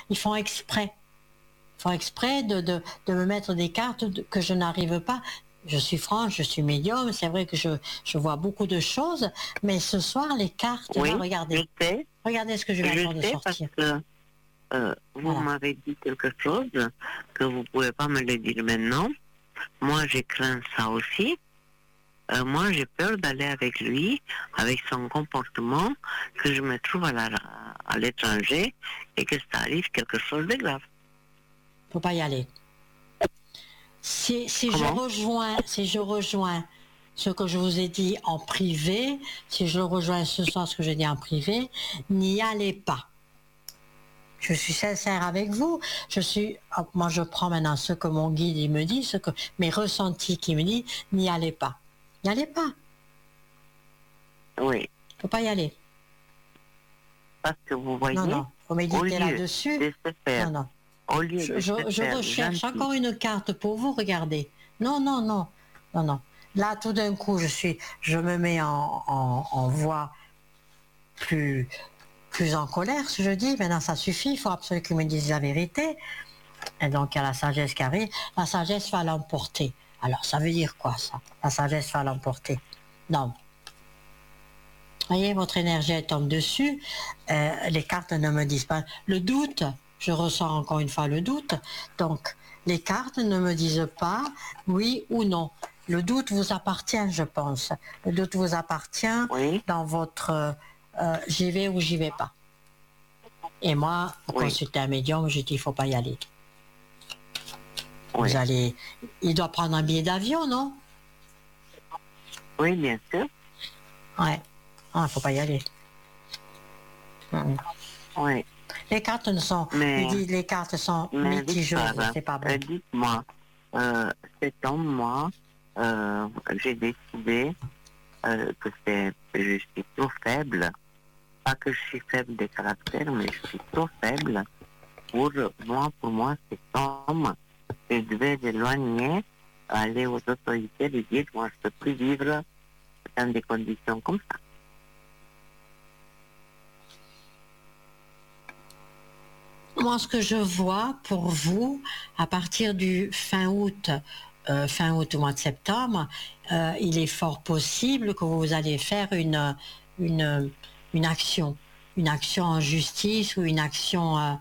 Ils font exprès. Ils font exprès de me mettre des cartes que je n'arrive pas. Je suis franche, je suis médium, c'est vrai que je vois beaucoup de choses, mais ce soir, les cartes, oui, là, regardez. Je sais, Regardez ce que je viens de sortir. Parce que vous m'avez dit quelque chose que vous ne pouvez pas me le dire maintenant. Moi, je crains ça aussi. Moi, j'ai peur d'aller avec lui, avec son comportement, que je me trouve à l'étranger et que ça arrive quelque chose de grave. Faut pas y aller. Si je rejoins ce que je vous ai dit en privé, si je rejoins ce soir ce que j'ai dit en privé, n'y allez pas. Je suis sincère avec vous. Moi, je prends maintenant ce que mon guide il me dit, ce que mes ressentis qui me disent, n'y allez pas. N'y allez pas. Oui. Faut pas y aller. Parce que vous voyez. Non, faut méditer là-dessus. Non. Au lieu je recherche encore une carte pour vous, regardez. Non. Là, tout d'un coup, je me mets en voix plus en colère, ce que je dis. Maintenant, ça suffit, il faut absolument qu'ils me disent la vérité. Et donc, il y a la sagesse qui arrive. La sagesse va l'emporter. Alors, ça veut dire quoi, ça? La sagesse va l'emporter. Non. Voyez, votre énergie, elle tombe dessus. Les cartes ne me disent pas. Le doute, je ressens encore une fois le doute. Donc, les cartes ne me disent pas oui ou non. Le doute vous appartient, je pense. Le doute vous appartient dans votre j'y vais ou j'y vais pas. Et moi, pour consulter un médium, je dis il faut pas y aller. Vous allez. Il doit prendre un billet d'avion, non? Oui, bien sûr. Ouais. Ah, faut pas y aller. Oui. Les cartes les cartes sont mitigeuses, c'est pas bon. Dites-moi, cet homme, moi, j'ai décidé que je suis trop faible. Pas que je suis faible de caractère, mais je suis trop faible. Pour moi, cet homme, je devais l'éloigner, aller aux autorités, lui dire, moi, je ne peux plus vivre dans des conditions comme ça. Moi, ce que je vois pour vous, à partir du fin août au mois de septembre, il est fort possible que vous allez faire une action en justice ou une action,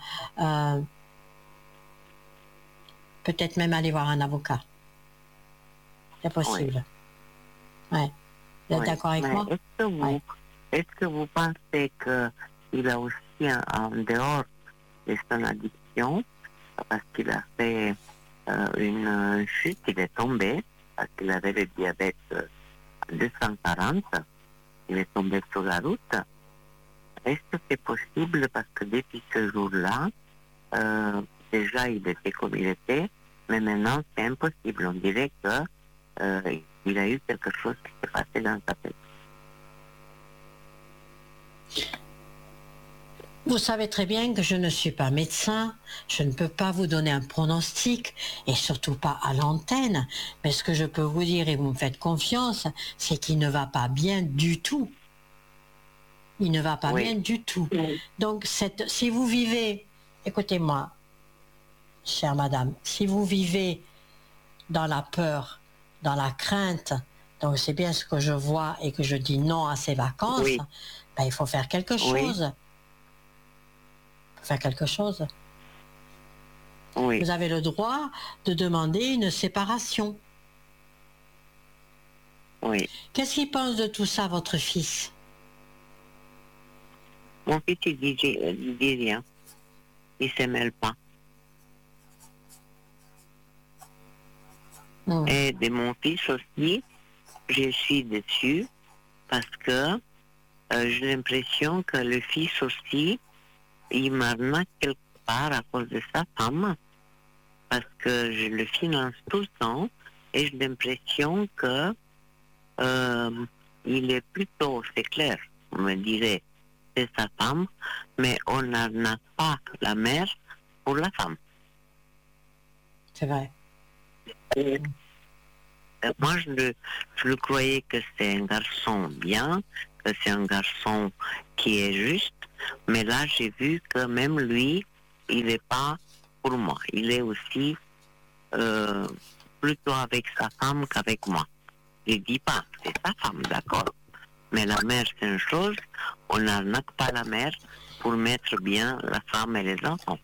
peut-être même aller voir un avocat. C'est possible. Ouais. Vous êtes d'accord avec moi? Est-ce que vous pensez qu'il a aussi en dehors de son addiction, parce qu'il a fait une chute, il est tombé, parce qu'il avait le diabète 240, il est tombé sur la route. Est-ce que c'est possible, parce que depuis ce jour-là, déjà il était comme il était, mais maintenant c'est impossible. On dirait qu'il a eu quelque chose qui s'est passé dans sa tête. Vous savez très bien que je ne suis pas médecin, je ne peux pas vous donner un pronostic, et surtout pas à l'antenne, mais ce que je peux vous dire, et vous me faites confiance, c'est qu'il ne va pas bien du tout. Il ne va pas bien du tout. Donc, si vous vivez, écoutez-moi, chère madame, si vous vivez dans la peur, dans la crainte, donc c'est bien ce que je vois et que je dis non à ces vacances, ben, il faut faire quelque chose. Faire quelque chose. Vous avez le droit de demander une séparation. Qu'est-ce qu'il pense de tout ça, votre fils? Mon fils, il dit rien. Il ne se mêle pas. Et de mon fils aussi, je suis dessus parce que j'ai l'impression que le fils aussi, il m'arnaque quelque part à cause de sa femme, parce que je le finance tout le temps et j'ai l'impression que il est plutôt, c'est clair, on me dirait, c'est sa femme, mais on n'arnaque pas la mère pour la femme. C'est vrai. Moi, je le croyais que c'est un garçon bien, que c'est un garçon qui est juste, mais là, j'ai vu que même lui, il n'est pas pour moi. Il est aussi plutôt avec sa femme qu'avec moi. Je dis pas, c'est sa femme, d'accord. Mais la mère, c'est une chose, on n'arnaque pas la mère pour mettre bien la femme et les enfants.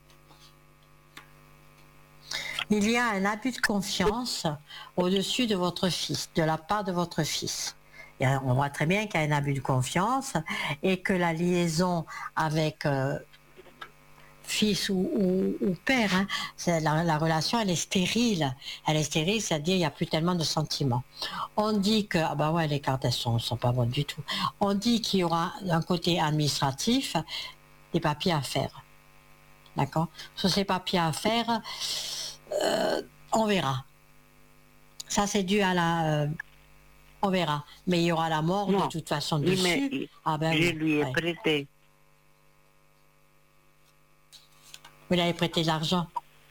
Il y a un abus de confiance au-dessus de votre fils, de la part de votre fils. Et on voit très bien qu'il y a un abus de confiance et que la liaison avec fils ou père, hein, la relation elle est stérile. Elle est stérile, c'est-à-dire il n'y a plus tellement de sentiments. On dit que, ah bah ouais, les cartes elles sont pas bonnes du tout. On dit qu'il y aura d'un côté administratif des papiers à faire. D'accord? Sur ces papiers à faire, on verra. Ça c'est dû à la... on verra. Mais il y aura la mort Non. de toute façon Oui, dessus. mais Ah ben, je oui, lui ai ouais. prêté. Vous lui avez prêté de l'argent?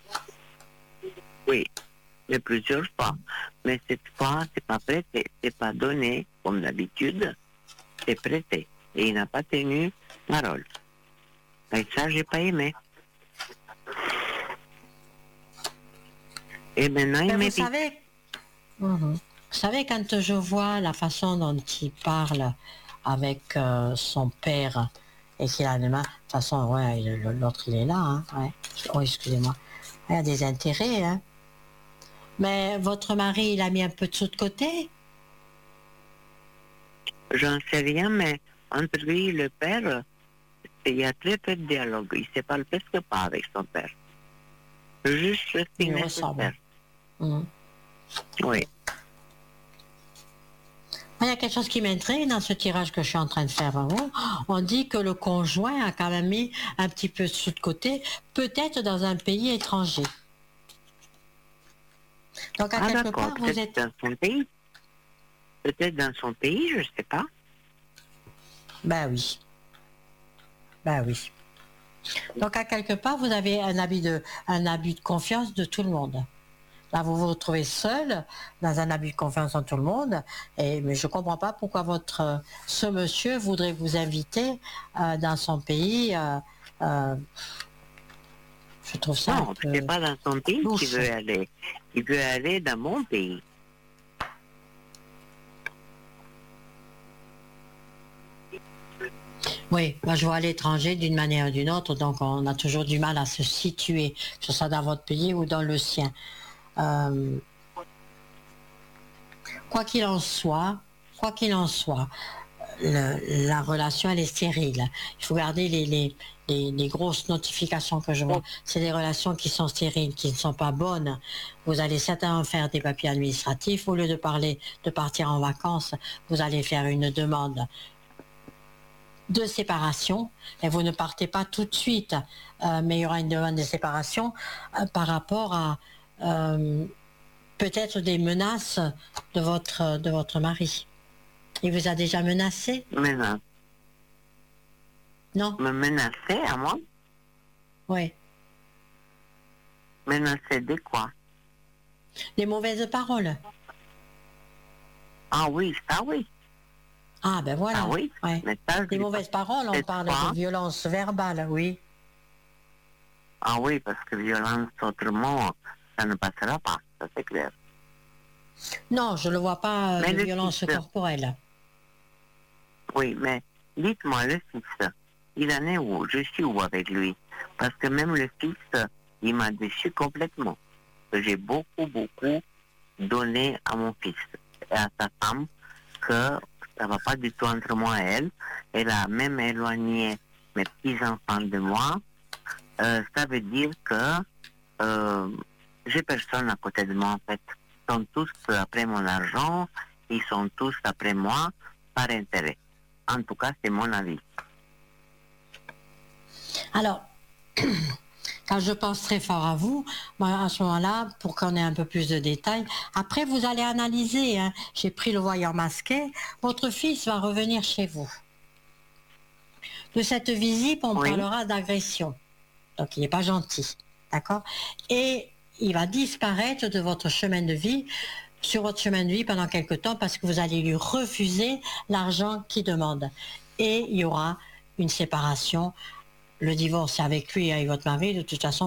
Oui, mais plusieurs fois. Mais cette fois, c'est pas prêté, c'est pas donné, comme d'habitude, c'est prêté. Et il n'a pas tenu parole. Et ça, j'ai pas aimé. Et maintenant, il Vous m'évite. savez, vous savez, quand je vois la façon dont il parle avec son père et qu'il a les mains, de toute façon, ouais, l'autre il est là, hein, ouais. Oh, excusez-moi. Il y a des intérêts, hein. Mais votre mari, il a mis un peu de sous de côté? J'en sais rien, mais entre lui et le père, il y a très peu de dialogue. Il ne se parle presque pas avec son père. Juste ce qui Il est ressemble. nécessaire. Mhm. Oui. Il y a quelque chose qui m'intrigue dans ce tirage que je suis en train de faire. On dit que le conjoint a quand même mis un petit peu de sous de côté, peut-être dans un pays étranger. Donc à quelque D'accord, part, vous peut-être êtes... dans son pays. Peut-être dans son pays, je ne sais pas. Ben oui. Ben oui. Donc à quelque part, vous avez un abus de confiance de tout le monde. Là, vous vous retrouvez seul dans un abus de confiance en tout le monde. Mais je ne comprends pas pourquoi ce monsieur voudrait vous inviter dans son pays. Je trouve ça Non, ce n'est pas dans son pays louche. qu'il veut aller. Il veut aller dans mon pays. Oui, moi je vois à l'étranger d'une manière ou d'une autre, donc on a toujours du mal à se situer, que ce soit dans votre pays ou dans le sien. Quoi qu'il en soit, la relation elle est stérile. Il faut garder les grosses notifications que je vois. C'est des relations qui sont stériles, qui ne sont pas bonnes. Vous allez certainement faire des papiers administratifs. Au lieu de partir en vacances, vous allez faire une demande de séparation, et vous ne partez pas tout de suite, mais il y aura une demande de séparation par rapport à peut-être des menaces de votre mari. Il vous a déjà menacé? Menace. Non? Me menacer à moi? Oui. Menacer de quoi? Les mauvaises paroles. Ah oui, ça oui. Ah ben voilà. Ah oui, ouais. mais ça, Les mauvaises paroles, on parle de violence verbale, oui. Ah oui, parce que violence autrement, ça ne passera pas, ça c'est clair. Non, je ne le vois pas de violence corporelle. Oui, mais dites-moi, le fils, il en est où? Je suis où avec lui? Parce que même le fils, il m'a déçu complètement. J'ai beaucoup donné à mon fils et à sa femme que ça va pas du tout entre moi et elle. Elle a même éloigné mes petits-enfants de moi. Ça veut dire que j'ai personne à côté de moi en fait. Ils sont tous après mon argent, ils sont tous après moi par intérêt. En tout cas, c'est mon avis. Alors, quand je pense très fort à vous, moi, à ce moment-là, pour qu'on ait un peu plus de détails, après vous allez analyser, hein, j'ai pris le voyant masqué, votre fils va revenir chez vous. De cette visite, on parlera d'agression. Donc il n'est pas gentil, d'accord? Et il va disparaître de votre chemin de vie, sur votre chemin de vie pendant quelque temps parce que vous allez lui refuser l'argent qu'il demande. Et il y aura une séparation le divorce, c'est avec lui et avec votre mari, de toute façon,